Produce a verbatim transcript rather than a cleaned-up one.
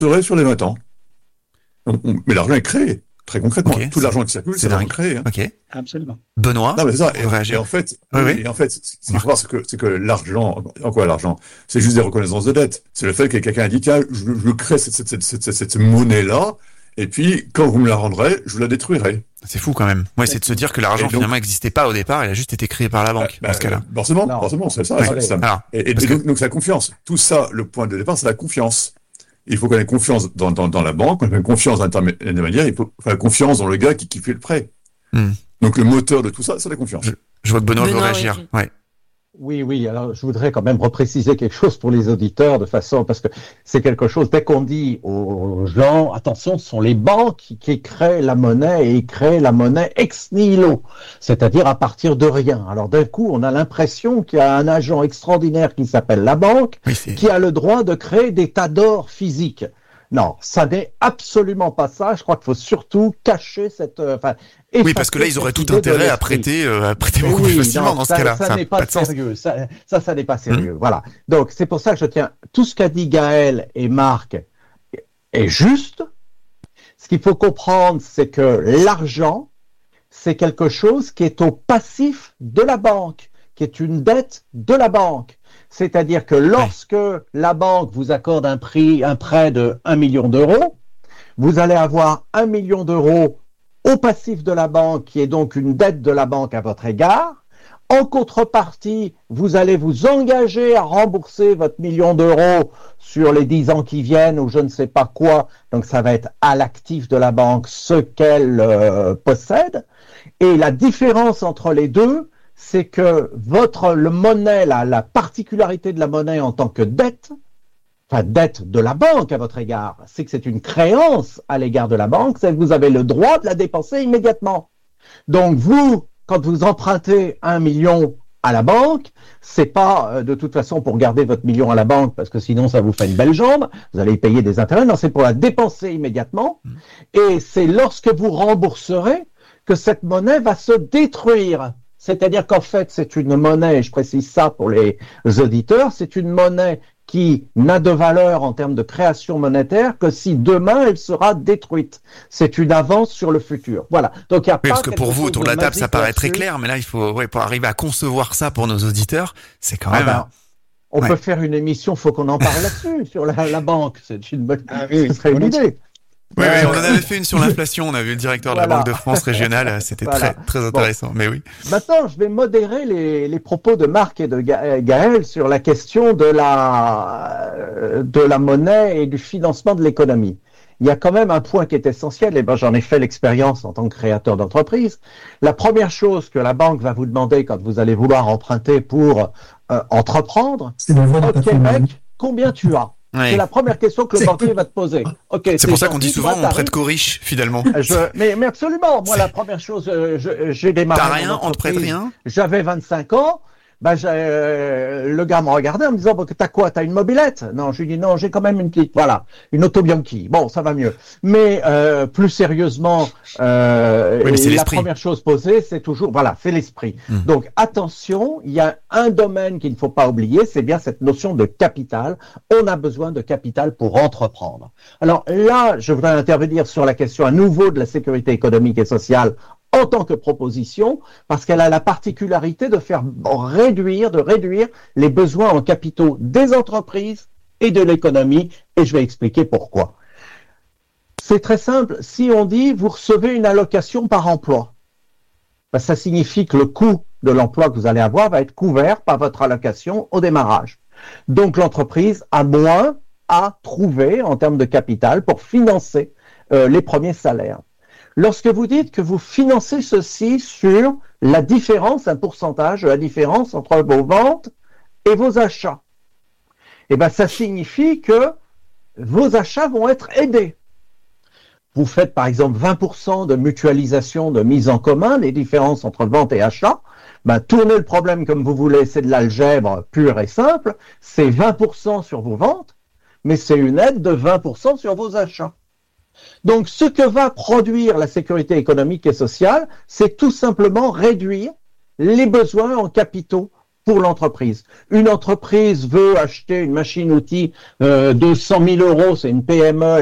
serait sur les vingt ans. On, on, mais l'argent est créé, très concrètement. Okay, Tout l'argent qui circule, c'est, c'est l'argent créé. Hein. Ok. Absolument. Benoît. Non, mais c'est ça. Et, et en fait, oui, oui. Et en fait, ce qu'il faut voir, c'est que, c'est que l'argent, en quoi l'argent? C'est juste des reconnaissances de dette. C'est le fait que quelqu'un a dit, tiens, je, je crée cette, cette, cette, cette, cette, cette monnaie-là, et puis, quand vous me la rendrez, je vous la détruirai. C'est fou quand même. Ouais, c'est de se dire que l'argent donc, finalement n'existait pas au départ, il a juste été créé par la banque, bah, dans ce cas-là. Forcément, non. forcément, c'est ça. Ouais. C'est ça. Alors, et et, et donc, donc, c'est la confiance. Tout ça, le point de départ, c'est la confiance. Il faut qu'on ait confiance dans, dans, dans la banque, on ait confiance dans l'intermédiaire, il faut faire confiance dans le gars qui, qui fait le prêt. Hmm. Donc le moteur de tout ça, c'est la confiance. Je, je vois que Benoît, Benoît veut réagir. Oui. Ouais. Oui, oui. Alors, je voudrais quand même repréciser quelque chose pour les auditeurs de façon, parce que c'est quelque chose, dès qu'on dit aux gens, attention, ce sont les banques qui, qui créent la monnaie et créent la monnaie ex nihilo, c'est-à-dire à partir de rien. Alors, d'un coup, on a l'impression qu'il y a un agent extraordinaire qui s'appelle la banque, oui, qui a le droit de créer des tas d'or physiques. Non, ça n'est absolument pas ça. Je crois qu'il faut surtout cacher cette. Euh, enfin, oui, parce que là, ils auraient tout intérêt à prêter, euh, à prêter beaucoup oui, plus facilement non, dans ça, ce cas-là. Ça, ça n'est pas, pas sérieux. Ça, ça, ça n'est pas sérieux. Mmh. Voilà. Donc, c'est pour ça que je tiens. Tout ce qu'a dit Gaël et Marc est juste. Ce qu'il faut comprendre, c'est que l'argent, c'est quelque chose qui est au passif de la banque, qui est une dette de la banque. C'est-à-dire que lorsque oui. la banque vous accorde un prix, un prêt de un million d'euros, vous allez avoir un million d'euros au passif de la banque, qui est donc une dette de la banque à votre égard. En contrepartie, vous allez vous engager à rembourser votre million d'euros sur les dix ans qui viennent ou je ne sais pas quoi. Donc ça va être à l'actif de la banque ce qu'elle euh, possède. Et la différence entre les deux, c'est que votre le monnaie, la, la particularité de la monnaie en tant que dette, enfin dette de la banque à votre égard, c'est que c'est une créance à l'égard de la banque, c'est que vous avez le droit de la dépenser immédiatement. Donc vous, quand vous empruntez un million à la banque, c'est pas euh, de toute façon pour garder votre million à la banque parce que sinon ça vous fait une belle jambe, vous allez payer des intérêts, non, c'est pour la dépenser immédiatement. Et c'est lorsque vous rembourserez que cette monnaie va se détruire. C'est-à-dire qu'en fait, c'est une monnaie, et je précise ça pour les auditeurs, c'est une monnaie qui n'a de valeur en termes de création monétaire que si demain elle sera détruite. C'est une avance sur le futur. Voilà. Donc il y a oui, pas parce que pour vous autour de la table, ça paraît très clair, mais là il faut, ouais, pour arriver à concevoir ça pour nos auditeurs, c'est quand même. Ah ben, on ouais. peut faire une émission, faut qu'on en parle là-dessus sur la, la banque. C'est une bonne, ah, oui, ce serait une idée. Oui, oui, on en avait fait une sur l'inflation, on a vu le directeur de voilà. la Banque de France régionale, c'était voilà. très, très intéressant, bon. mais oui. Maintenant, je vais modérer les, les propos de Marc et de Gaël sur la question de la, de la monnaie et du financement de l'économie. Il y a quand même un point qui est essentiel, et ben j'en ai fait l'expérience en tant que créateur d'entreprise. La première chose que la banque va vous demander quand vous allez vouloir emprunter pour euh, entreprendre, c'est ok mec, combien tu as? Oui. C'est la première question que le banquier va te poser. Okay, c'est pour ça qu'on dit souvent on prête qu'aux riches, finalement. Je, mais, mais absolument. Moi, la première chose, euh, je, j'ai démarré. T'as rien, on te prête rien. J'avais vingt-cinq ans. Ben, j'ai, euh, le gars me regardait en me disant, bon, t'as quoi? T'as une mobilette? Non, je lui dis, non, j'ai quand même une petite, voilà, une Auto Bianchi. Bon, ça va mieux. Mais, euh, plus sérieusement, euh, oui, mais la première chose posée, c'est toujours, voilà, c'est l'esprit. Hum. Donc, attention, il y a un domaine qu'il ne faut pas oublier, c'est bien cette notion de capital. On a besoin de capital pour entreprendre. Alors là, je voudrais intervenir sur la question à nouveau de la sécurité économique et sociale en tant que proposition, parce qu'elle a la particularité de faire réduire, de réduire les besoins en capitaux des entreprises et de l'économie, et je vais expliquer pourquoi. C'est très simple, si on dit vous recevez une allocation par emploi, ben, ça signifie que le coût de l'emploi que vous allez avoir va être couvert par votre allocation au démarrage. Donc l'entreprise a moins à trouver en termes de capital pour financer euh, les premiers salaires. Lorsque vous dites que vous financez ceci sur la différence, un pourcentage de la différence entre vos ventes et vos achats, eh ben, ça signifie que vos achats vont être aidés. Vous faites par exemple vingt pour cent de mutualisation, de mise en commun, les différences entre vente et achat. Ben, tournez le problème comme vous voulez, c'est de l'algèbre pure et simple. C'est vingt pour cent sur vos ventes, mais c'est une aide de vingt pour cent sur vos achats. Donc, ce que va produire la sécurité économique et sociale, c'est tout simplement réduire les besoins en capitaux pour l'entreprise. Une entreprise veut acheter une machine-outil euh, de cent mille euros, c'est une P M E.